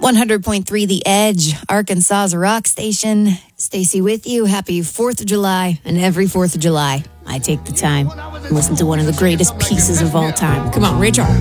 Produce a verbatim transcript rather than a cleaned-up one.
one hundred point three The Edge, Arkansas's rock station. Stacy with you. Happy fourth of July. And every fourth of July, I take the time and listen to one of the greatest pieces of all time. Come on, Ray Charles.